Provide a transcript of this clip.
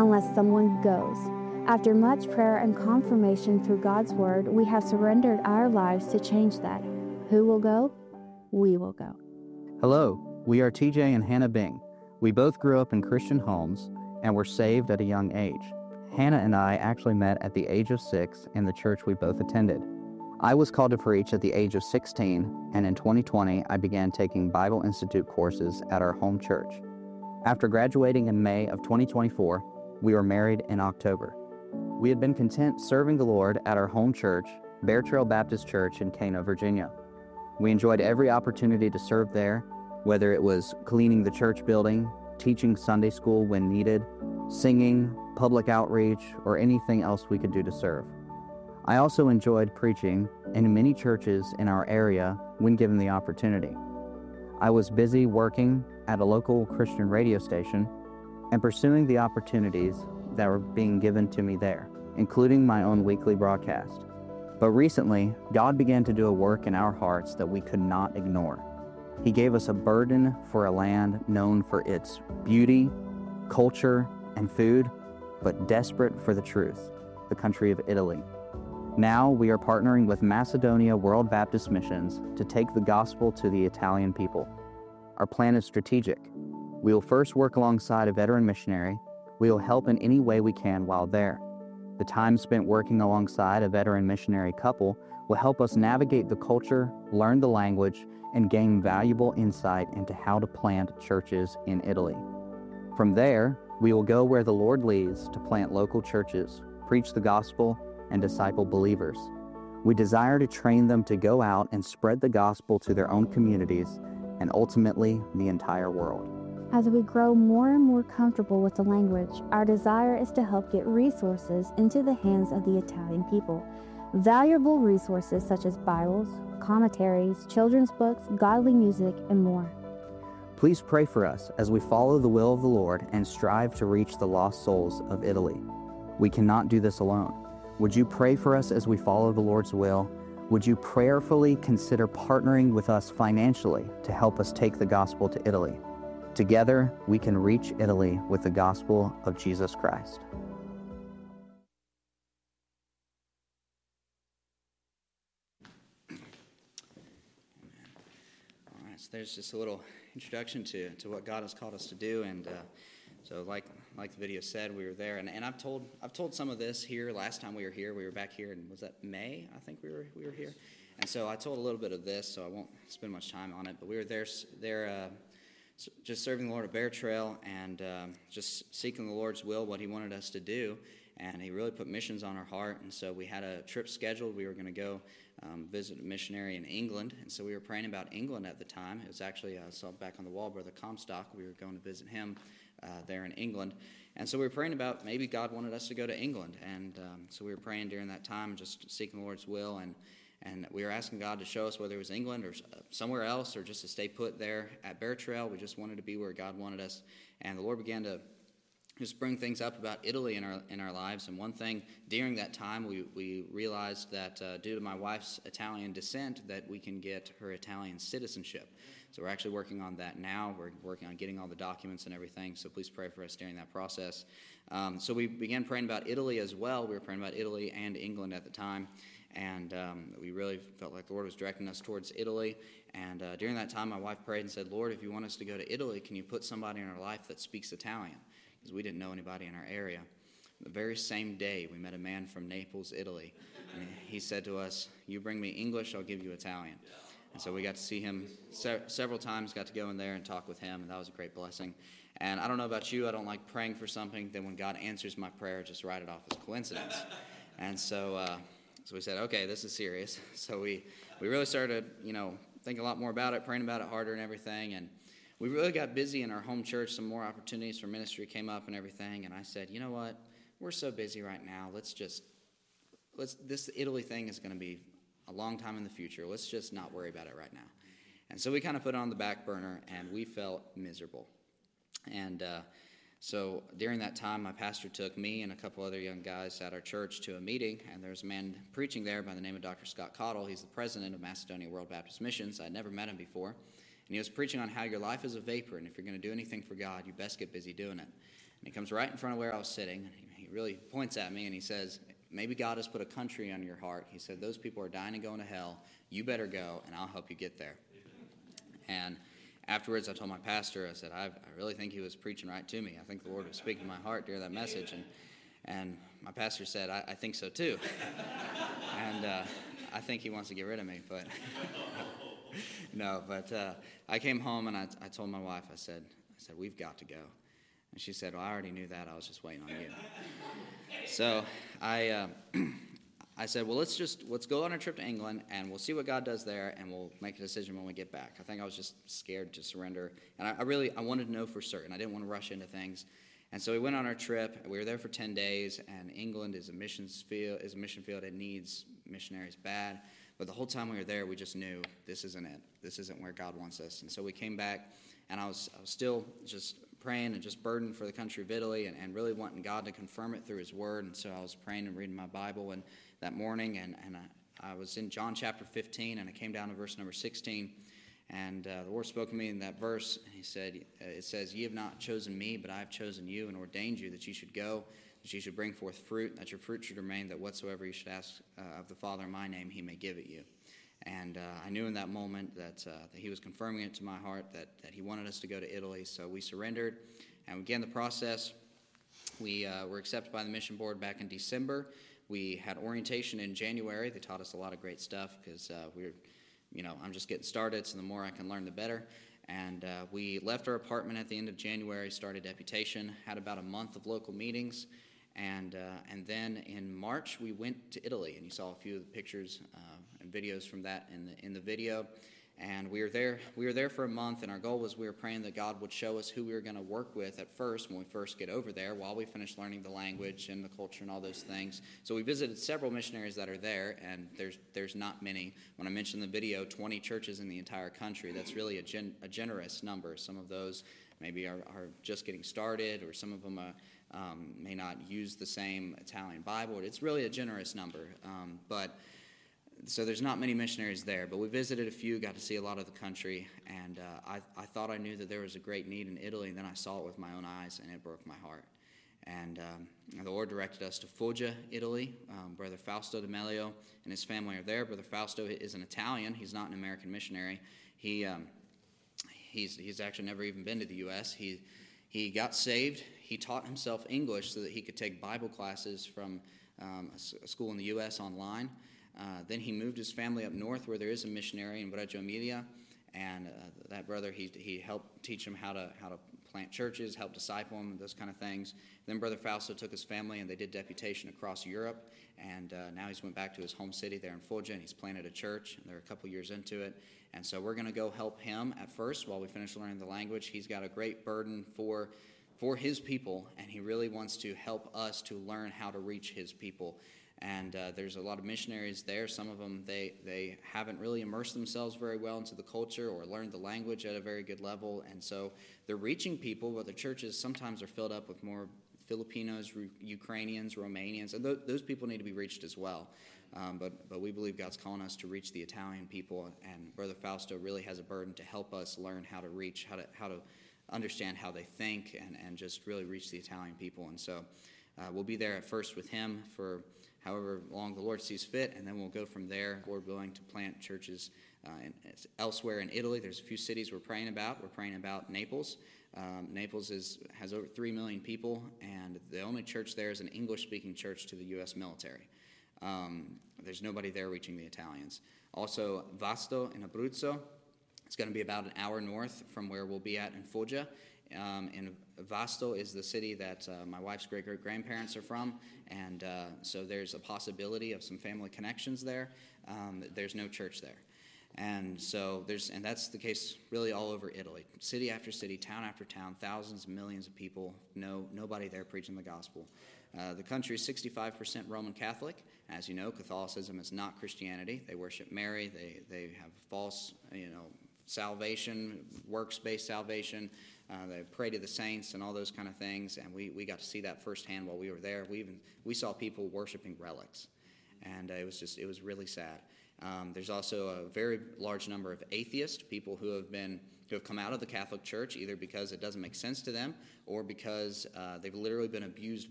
unless someone goes. After much prayer and confirmation through God's Word, we have surrendered our lives to change that. Who will go? We will go. Hello, we are TJ and Hannah Bing. We both grew up in Christian homes and were saved at a young age. Hannah and I actually met at the age of 6 in the church we both attended. I was called to preach at the age of 16, and in 2020, I began taking Bible Institute courses at our home church. After graduating in May of 2024, we were married in October. We had been content serving the Lord at our home church, Bear Trail Baptist Church in Cana, Virginia. We enjoyed every opportunity to serve there, whether it was cleaning the church building, teaching Sunday school when needed, singing, public outreach, or anything else we could do to serve. I also enjoyed preaching in many churches in our area when given the opportunity. I was busy working at a local Christian radio station and pursuing the opportunities that were being given to me there, including my own weekly broadcast. But recently, God began to do a work in our hearts that we could not ignore. He gave us a burden for a land known for its beauty, culture, and food, but desperate for the truth, the country of Italy. Now we are partnering with Macedonia World Baptist Missions to take the gospel to the Italian people. Our plan is strategic. We will first work alongside a veteran missionary. We will help in any way we can while there. The time spent working alongside a veteran missionary couple will help us navigate the culture, learn the language, and gain valuable insight into how to plant churches in Italy. From there, we will go where the Lord leads to plant local churches, preach the gospel, and disciple believers. We desire to train them to go out and spread the gospel to their own communities and ultimately the entire world. As we grow more and more comfortable with the language, our desire is to help get resources into the hands of the Italian people. Valuable resources such as Bibles, commentaries, children's books, godly music, and more. Please pray for us as we follow the will of the Lord and strive to reach the lost souls of Italy. We cannot do this alone. Would you pray for us as we follow the Lord's will? Would you prayerfully consider partnering with us financially to help us take the gospel to Italy? Together, we can reach Italy with the gospel of Jesus Christ. All right, so there's just a little introduction to what God has called us to do, and so like the video said, we were there, and I've told some of this here last time we were here. We were back here, and was that May? I think we were here, and so I told a little bit of this, so I won't spend much time on it. But we were there just serving the Lord at Bear Trail and just seeking the Lord's will, what He wanted us to do, and He really put missions on our heart. And so we had a trip scheduled. We were going to go visit a missionary in England, and so we were praying about England at the time. It was actually, I saw back on the wall, Brother Comstock. We were going to visit him there in England. And so we were praying about maybe God wanted us to go to England. And so we were praying during that time, just seeking the Lord's will. And we were asking God to show us whether it was England or somewhere else or just to stay put there at Bear Trail. We just wanted to be where God wanted us. And the Lord began to just bring things up about Italy in our lives. And one thing during that time, we realized that due to my wife's Italian descent, that we can get her Italian citizenship. So we're actually working on that now. We're working on getting all the documents and everything, so please pray for us during that process. So we began praying about Italy as well. We were praying about Italy and England at the time, and we really felt like the Lord was directing us towards Italy. And during that time, my wife prayed and said, Lord, if you want us to go to Italy, can you put somebody in our life that speaks Italian? Because we didn't know anybody in our area. The very same day, we met a man from Naples, Italy, and he said to us, you bring me English, I'll give you Italian. And so we got to see him several times, got to go in there and talk with him, and that was a great blessing. And I don't know about you, I don't like praying for something, then when God answers my prayer, just write it off as coincidence. And so we said, okay, this is serious. So we really started, thinking a lot more about it, praying about it harder and everything, and we really got busy in our home church. Some more opportunities for ministry came up and everything, and I said, you know what, we're so busy right now, this Italy thing is going to be a long time in the future. Let's just not worry about it right now. And so we kind of put it on the back burner, and we felt miserable. And so during that time, my pastor took me and a couple other young guys at our church to a meeting, and there was a man preaching there by the name of Dr. Scott Cottle. He's the president of Macedonia World Baptist Missions. I'd never met him before. And he was preaching on how your life is a vapor, and if you're going to do anything for God, you best get busy doing it. he comes right in front of where I was sitting. He really points at me and he says, maybe God has put a country on your heart. He said, those people are dying and going to hell. You better go, and I'll help you get there. And afterwards, I told my pastor, I said, I really think he was preaching right to me. I think the Lord was speaking to my heart during that message. And my pastor said, I think so too. And I think he wants to get rid of me. But no, but I came home and I told my wife, I said, we've got to go. And she said, well, I already knew that. I was just waiting on you. So I said, well, let's go on a trip to England, and we'll see what God does there, and we'll make a decision when we get back. I think I was just scared to surrender, and I wanted to know for certain. I didn't want to rush into things. And so we went on our trip. We were there for 10 days, and England is a mission field. It needs missionaries bad. But the whole time we were there, we just knew this isn't it. This isn't where God wants us. And so we came back, and I was still just praying and just burdened for the country of Italy and really wanting God to confirm it through his word. And so I was praying and reading my Bible and that morning, and I was in John chapter 15, and I came down to verse number 16. And the Lord spoke to me in that verse, and he said, it says, "Ye have not chosen me, but I have chosen you and ordained you that ye should go, that ye should bring forth fruit, that your fruit should remain, that whatsoever ye should ask of the Father in my name, he may give it you." And I knew in that moment that he was confirming it to my heart, that he wanted us to go to Italy. So we surrendered, and we began the process. We were accepted by the mission board back in December. We had orientation in January. They taught us a lot of great stuff because I'm just getting started, so the more I can learn, the better. And we left our apartment at the end of January, started deputation, had about a month of local meetings, and then in March we went to Italy, and you saw a few of the pictures and videos from that in the video. And we were there for a month, and our goal was we were praying that God would show us who we were going to work with at first when we first get over there, while we finish learning the language and the culture and all those things. So we visited several missionaries that are there, and there's not many. When I mentioned the video, 20 churches in the entire country, that's really a generous number. Some of those maybe are just getting started, or some of them may not use the same Italian Bible. It's really a generous number, so there's not many missionaries there, but we visited a few, got to see a lot of the country, and I thought I knew that there was a great need in Italy, and then I saw it with my own eyes, and it broke my heart. And the Lord directed us to Foggia, Italy. Brother Fausto D'Amelio and his family are there. Brother Fausto is an Italian. He's not an American missionary. He's actually never even been to the U.S. He got saved. He taught himself English so that he could take Bible classes from a school in the U.S. online. Then he moved his family up north where there is a missionary in Reggio Emilia, and that brother, he helped teach him how to plant churches, help disciple them, those kind of things. Then Brother Fausto took his family, and they did deputation across Europe, and now he's went back to his home city there in Foggia, and he's planted a church, and they're a couple years into it. And so we're going to go help him at first while we finish learning the language. He's got a great burden for his people, and he really wants to help us to learn how to reach his people. And there's a lot of missionaries there. Some of them, they haven't really immersed themselves very well into the culture or learned the language at a very good level. And so they're reaching people, but the churches sometimes are filled up with more Filipinos, Ukrainians, Romanians, and those people need to be reached as well. But we believe God's calling us to reach the Italian people, and Brother Fausto really has a burden to help us learn how to reach, how to understand how they think, and just really reach the Italian people. And so we'll be there at first with him for however long the Lord sees fit, and then we'll go from there, Lord willing, to plant churches elsewhere in Italy. There's a few cities we're praying about. We're praying about Naples. Naples has over 3 million people, and the only church there is an English-speaking church to the U.S. military. There's nobody there reaching the Italians. Also, Vasto in Abruzzo. It's going to be about an hour north from where we'll be at in Foggia. And Vasto is the city that my wife's great-great-grandparents are from, and so there's a possibility of some family connections there. There's no church there. And so that's the case really all over Italy. City after city, town after town, thousands, millions of people, nobody there preaching the gospel. The country is 65% Roman Catholic. As you know, Catholicism is not Christianity. They worship Mary. They have false, salvation, works-based salvation. They pray to the saints and all those kind of things. And we got to see that firsthand while we were there. We saw people worshiping relics, and it was really sad. There's also a very large number of atheists, people who have come out of the Catholic Church either because it doesn't make sense to them or because they've literally been abused